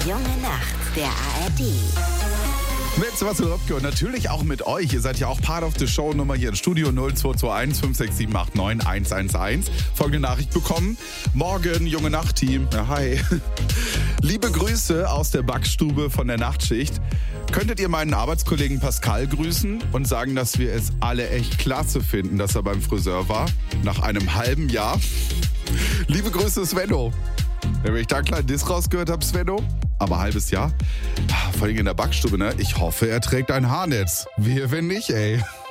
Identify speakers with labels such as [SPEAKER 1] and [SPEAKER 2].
[SPEAKER 1] Junge Nacht der ARD.
[SPEAKER 2] Mit Sebastian Röpke und natürlich auch mit euch. Ihr seid ja auch Part of the Show. Nummer hier im Studio 0221 56789 111. Folgende Nachricht bekommen. Morgen, Junge Nacht-Team. Ja, hi. Liebe Grüße aus der Backstube von der Nachtschicht. Könntet ihr meinen Arbeitskollegen Pascal grüßen und sagen, dass wir es alle echt klasse finden, dass er beim Friseur war? Nach einem halben Jahr. Liebe Grüße, Svenno. Wenn ich da einen kleinen Diss rausgehört habe, Svenno, aber halbes Jahr. Vor allem in der Backstube, ne? Ich hoffe, er trägt ein Haarnetz. Wehe, wenn nicht, ey.